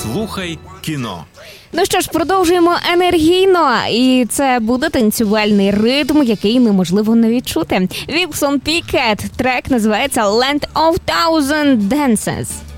Слухай кіно. Ну що ж, продовжуємо енергійно. І це буде танцювальний ритм, який неможливо не відчути. Віксон Пікет. Трек називається «Land of Thousand Dances».